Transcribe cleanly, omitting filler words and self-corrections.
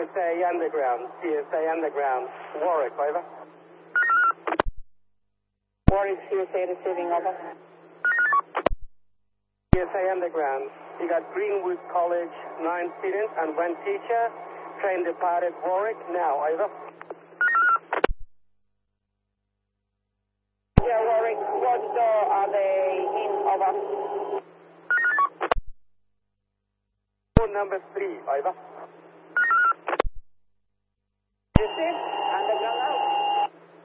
CSA Underground, CSA Underground, Warwick, over. Warwick, CSA receiving, over. CSA Underground, you got Greenwood College, 9 students and 1 teacher. Train departed Warwick, now, over. Yeah, Warwick, what door are they in, over? Number 3, over.